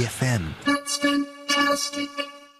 EFM. That's fantastic.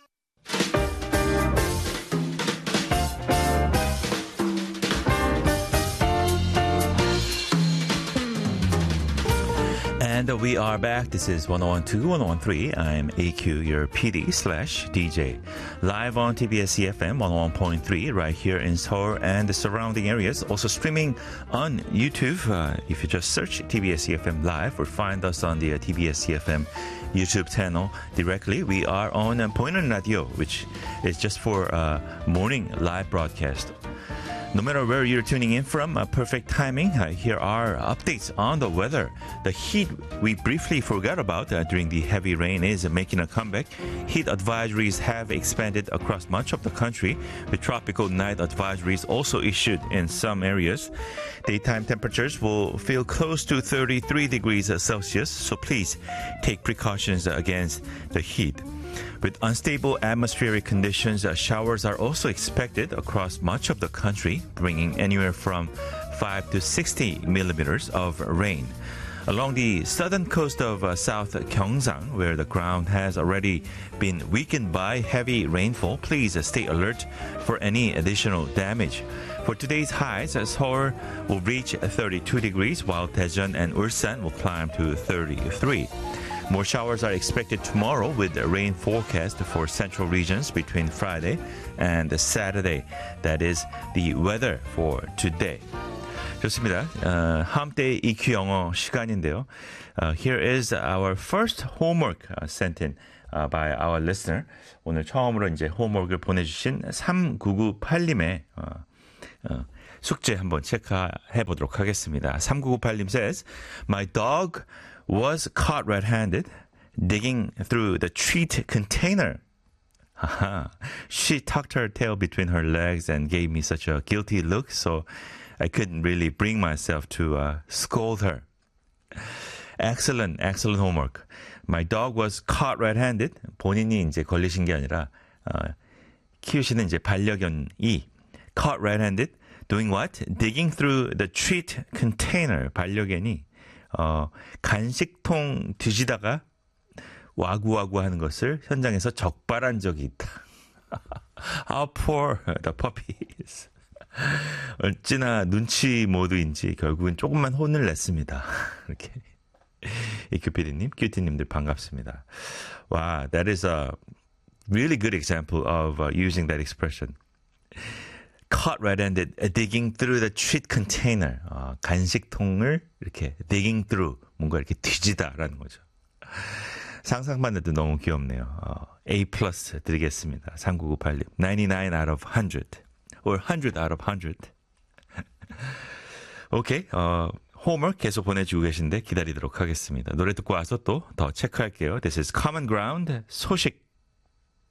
And we are back. This is 1012, 1013. I'm AQ, your PD/DJ. Live on TBS EFM 101.3 right here in Seoul and the surrounding areas. Also streaming on YouTube. If you just search TBS EFM Live or find us on the TBS EFM YouTube channel directly. We are on Poinon Radio, which is just for morning live broadcast. No matter where you're tuning in from, perfect timing. Here are updates on the weather. The heat we briefly forgot about during the heavy rain is making a comeback. Heat advisories have expanded across much of the country, with tropical night advisories also issued in some areas. Daytime temperatures will feel close to 33 degrees Celsius, so please take precautions against the heat. With unstable atmospheric conditions, showers are also expected across much of the country, bringing anywhere from 5 to 60 millimeters of rain. Along the southern coast of South Gyeongsang, where the ground has already been weakened by heavy rainfall, please stay alert for any additional damage. For today's highs, Seoul will reach 32 degrees, while Daejeon and Ulsan will climb to 33. More showers are expected tomorrow with a rain forecast for central regions between Friday and Saturday. That is the weather for today. 좋습니다. 함께 EQ 영어 시간인데요. Here is our first homework sent in by our listener. 오늘 처음으로 이제 homework을 보내주신 3998님의 숙제 한번 체크해 보도록 하겠습니다. 3998님 says, My dog was caught red-handed digging through the treat container. She tucked her tail between her legs and gave me such a guilty look, so I couldn't really bring myself to scold her. Excellent homework. My dog was caught red-handed. 본인이 이제 걸리신 게 아니라 키우시는 이제 반려견이 caught red-handed doing what? Digging through the treat container. 반려견이 간식통 뒤지다가 와구와구 하는 것을 현장에서 적발한 적이 있다. How poor the puppy is. 어찌나 눈치 모드인지 결국은 조금만 혼을 냈습니다. 이렇게. 이큐피디님, 큐티님들 반갑습니다. Wow, that is a really good example of using that expression. Caught red-handed, digging through the treat container. 간식통을 이렇게 digging through, 뭔가 이렇게 뒤지다라는 거죠. 상상만 해도 너무 귀엽네요. A+ 드리겠습니다. 3998님. 99 out of 100. Or 100 out of 100. 오케이. homework 계속 보내주고 계신데 기다리도록 하겠습니다. 노래 듣고 와서 또 더 체크할게요. This is Common Ground, 소식.